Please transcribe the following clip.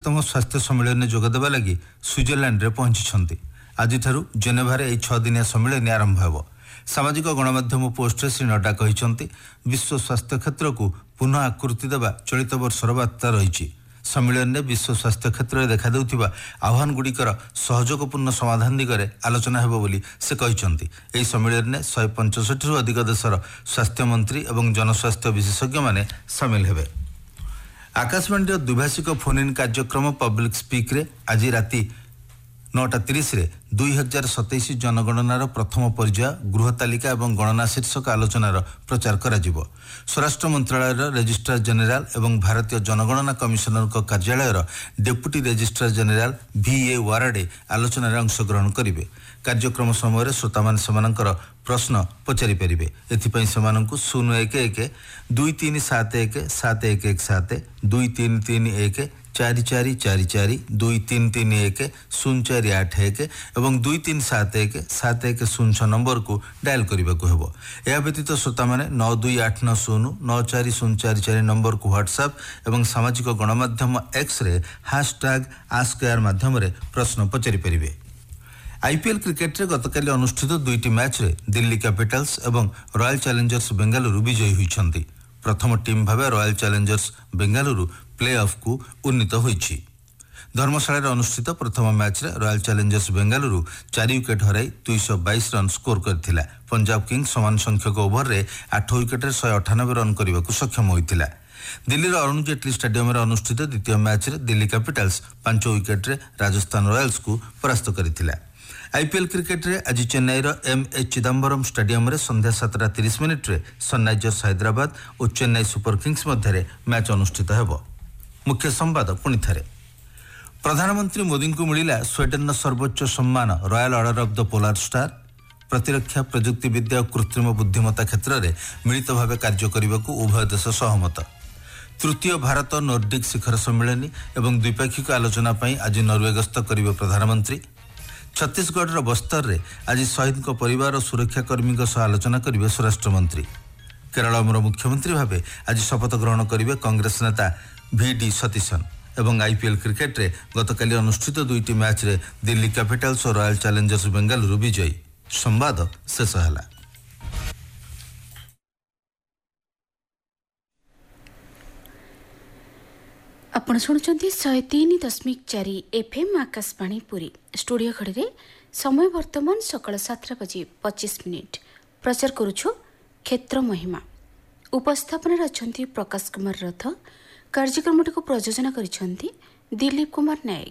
57 ସ୍ୱାସ୍ଥ୍ୟ ସମ୍ମିଳନୀରେ ଯୋଗଦେବା ଲାଗି ସୁଇଜରଲ୍ୟାଣ୍ଡରେ ପହଞ୍ଚିଛନ୍ତି। ଆଜିଠାରୁ ଜେନେଭାରେ ଏହି 6 ଦିନିଆ ସମ୍ମିଳନୀ ଆରମ୍ଭ ହେବ। ସାମାଜିକ ଗଣମାଧ୍ୟମ ପୋଷ୍ଟରେ ଶ୍ରୀ ନଡ୍ଡା କହିଛନ୍ତି, ବିଶ୍ୱ ସ୍ୱାସ୍ଥ୍ୟ କ୍ଷେତ୍ରକୁ ପୁନଃ ଆକୃତି ଦେବା ଚଳିତ ବର୍ଷର ବାର୍ତ୍ତା ରହିଛି। ସମ୍ମିଳନୀରେ ବିଶ୍ୱ ସ୍ୱାସ୍ଥ୍ୟ କ୍ଷେତ୍ରରେ ଦେଖାଦେଉଥିବା ଆହ୍ୱାନଗୁଡ଼ିକର ସହଯୋଗପୂର୍ଣ୍ଣ ସମାଧାନ ଦିଗରେ ଆଲୋଚନା ହେବ ବୋଲି ସେ କହିଛନ୍ତି। ଏହି ସମ୍ମିଳନୀରେ 165ରୁ ଅଧିକ ଦେଶର ସ୍ୱାସ୍ଥ୍ୟମନ୍ତ୍ରୀ ଏବଂ ଜନସ୍ୱାସ୍ଥ୍ୟ ବିଶେଷଜ୍ଞମାନେ ସାମିଲ ହେବେ। ଆକାଶବାଣୀର ଦ୍ୱିଭାଷିକ ଫୋନ୍ ଇନ୍ କାର୍ଯ୍ୟକ୍ରମ ପବ୍ଲିକ୍ ସ୍ପିକ୍ରେ ଆଜି ରାତି 9:30ରେ 2027 ଜନଗଣନାର ପ୍ରଥମ ପର୍ଯ୍ୟାୟ ଗୃହ ତାଲିକା ଏବଂ ଗଣନା ଶୀର୍ଷକ ଆଲୋଚନାର ପ୍ରଚାର କରାଯିବ। ସ୍ୱରାଷ୍ଟ୍ର ମନ୍ତ୍ରଣାଳୟର ରେଜିଷ୍ଟ୍ରାର ଜେନେରାଲ ଏବଂ ଭାରତୀୟ ଜନଗଣନା କମିଶନରଙ୍କ କାର୍ଯ୍ୟାଳୟର deputy registrar general VA Warade ଆଲୋଚନାରେ ଅଂଶଗ୍ରହଣ କରିବେ। କାର୍ଯ୍ୟକ୍ରମ ସମୟରେ ଶ୍ରୋତାମାନେ ସେମାନଙ୍କର ପ୍ରଶ୍ନ ପଚାରିପାରିବେ। ଏଥିପାଇଁ ସେମାନଙ୍କୁ 011-2371-7117, 2331-4444, 2331-0481 ଏବଂ 2371-7106 ନମ୍ବରକୁ ଡାଏଲ୍ କରିବାକୁ ହେବ। ଏହା ବ୍ୟତୀତ ଶ୍ରୋତାମାନେ 9289094044 ନମ୍ବରକୁ ହ୍ୱାଟ୍ସଆପ୍ ଏବଂ ସାମାଜିକ ଗଣମାଧ୍ୟମ ଏକ୍ସରେ #AskAir ମାଧ୍ୟମରେ ପ୍ରଶ୍ନ ପଚାରିପାରିବେ। IPL କ୍ରିକେଟରେ ଗତକାଲି ଅନୁଷ୍ଠିତ 2ଟି ମ୍ୟାଚ୍ରେ ଦିଲ୍ଲୀ କ୍ୟାପିଟାଲ୍ସ ଏବଂ ରୟାଲ ଚ୍ୟାଲେଞ୍ଜର୍ସ ବେଙ୍ଗାଲୁରୁ ବିଜୟୀ ହୋଇଛନ୍ତି। ପ୍ରଥମ ଟିମ୍ ଭାବେ ରୟାଲ ଚ୍ୟାଲେଞ୍ଜର୍ସ ବେଙ୍ଗାଲୁରୁ ପ୍ଲେ ଅଫ୍କୁ ଉନ୍ନୀତ ହୋଇଛି। ଧର୍ମଶାଳାରେ ଅନୁଷ୍ଠିତ ପ୍ରଥମ ମ୍ୟାଚ୍ରେ ରୟାଲ ଚ୍ୟାଲେଞ୍ଜର୍ସ ବେଙ୍ଗାଲୁରୁ 4 ୱିକେଟ୍ ହରାଇ 222 ରନ୍ ସ୍କୋର କରିଥିଲା। ପଞ୍ଜାବ କିଙ୍ଗସ୍ ସମାନ ସଂଖ୍ୟକ ଓଭରରେ 8 ୱିକେଟରେ 198 ରନ୍ କରିବାକୁ ସକ୍ଷମ ହୋଇଥିଲା। ଦିଲ୍ଲୀର ଅରୁଣ ଜେଟଲୀ ଷ୍ଟାଡିୟମରେ ଅନୁଷ୍ଠିତ ଦ୍ୱିତୀୟ ମ୍ୟାଚ୍ରେ ଦିଲ୍ଲୀ କ୍ୟାପିଟାଲ୍ସ 5 ୱିକେଟ୍ରେ ରାଜସ୍ଥାନ ରୟାଲ୍ସକୁ ପରାସ୍ତ କରିଥିଲା। IPL କ୍ରିକେଟରେ ଆଜି ଚେନ୍ନାଇର MA ଚିଦାମ୍ବରମ୍ ଷ୍ଟାଡିୟମରେ ସନ୍ଧ୍ୟା 7:30ରେ ସନ୍ରାଇଜର୍ସ ହାଇଦ୍ରାବାଦ ଓ ଚେନ୍ନାଇ ସୁପର କିଙ୍ଗସ୍ ମଧ୍ୟରେ ମ୍ୟାଚ୍ ଅନୁଷ୍ଠିତ ହେବ। ମୁଖ୍ୟ ସମ୍ବାଦ ପୁଣିଥରେ। ପ୍ରଧାନମନ୍ତ୍ରୀ ମୋଦିଙ୍କୁ ମିଳିଲା ସ୍ୱିଡେନର ସର୍ବୋଚ୍ଚ ସମ୍ମାନ royal order of the polar star. ପ୍ରତିରକ୍ଷା ପ୍ରଯୁକ୍ତିବିଦ୍ୟା ଓ କୃତ୍ରିମ ବୁଦ୍ଧିମତ୍ତା କ୍ଷେତ୍ରରେ ମିଳିତ ଭାବେ କାର୍ଯ୍ୟ କରିବାକୁ ଉଭୟ ଦେଶ ସହମତ। ତୃତୀୟ ଭାରତ ନୋର୍ଡିକ୍ ଶିଖର ସମ୍ମିଳନୀ ଏବଂ ଦ୍ୱିପାକ୍ଷିକ ଆଲୋଚନା ପାଇଁ ଆଜି ନରୱେ ଗସ୍ତ କରିବେ ପ୍ରଧାନମନ୍ତ୍ରୀ। ଛତିଶଗଡ଼ର ବସ୍ତରରେ ଆଜି ଶହୀଦଙ୍କ ପରିବାର ଓ ସୁରକ୍ଷା କର୍ମୀଙ୍କ ସହ ଆଲୋଚନା କରିବେ ସ୍ୱରାଷ୍ଟ୍ରମନ୍ତ୍ରୀ। କେରଳର ମୁଖ୍ୟମନ୍ତ୍ରୀ ଭାବେ ଆଜି ଶପଥ ଗ୍ରହଣ କରିବେ କଂଗ୍ରେସ ନେତା VD ସତୀଶନ୍। ଏବଂ IPL କ୍ରିକେଟରେ ଗତକାଲି ଅନୁଷ୍ଠିତ 2ଟି ମ୍ୟାଚ୍ରେ ଦିଲ୍ଲୀ କ୍ୟାପିଟାଲ୍ସ ଓ ରୟାଲ ଚ୍ୟାଲେଞ୍ଜର୍ସ ବେଙ୍ଗାଲୁରୁ ବିଜୟୀ। ସମ୍ବାଦ ଶେଷ ହେଲା। ଆପଣ ଶୁଣୁଛନ୍ତି 103.4 FM ଆକାଶବାଣୀ ପୁରୀ। ଷ୍ଟୁଡିଓ ଘଡ଼ିରେ ସମୟ ବର୍ତ୍ତମାନ ସକାଳ 7:25। ପ୍ରଚାର କରୁଛୁ କ୍ଷେତ୍ର ମହିମା। ଉପସ୍ଥାପନାରେ ଅଛନ୍ତି ପ୍ରକାଶ କୁମାର ରଥ। କାର୍ଯ୍ୟକ୍ରମଟିକୁ ପ୍ରଯୋଜନା କରିଛନ୍ତି ଦିଲ୍ଲୀପ କୁମାର ନାୟକ।